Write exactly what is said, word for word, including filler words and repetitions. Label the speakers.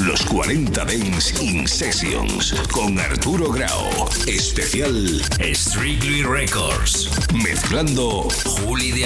Speaker 1: Los cuarenta Dance In Sessions con Arturo Grau. Especial
Speaker 2: Strictly Records.
Speaker 1: Mezclando
Speaker 2: Juli de